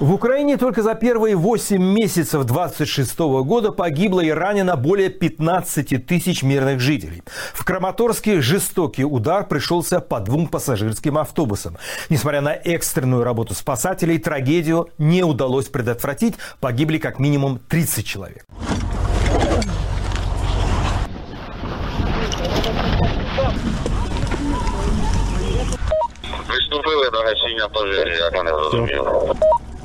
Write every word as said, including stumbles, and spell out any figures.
В Украине только за первые восемь месяцев двадцать шестого года погибло и ранено более пятнадцати тысяч мирных жителей. В Краматорске жестокий удар пришелся по двум пассажирским автобусам. Несмотря на экстренную работу спасателей, трагедию не удалось предотвратить. Погибли как минимум тридцать человек. Приступили до гасіння пожежі, як вони розуміли.